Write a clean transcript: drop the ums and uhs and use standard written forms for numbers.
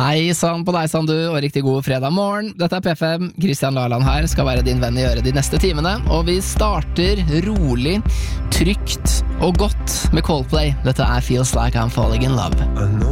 Hei sann på deg sann du, og riktig god fredag morgen. Dette P5, Christian Laland her, skal være din venn i øret de neste timene. Og vi starter rolig, trygt og godt med Coldplay. Dette Feels Like I'm Falling in Love.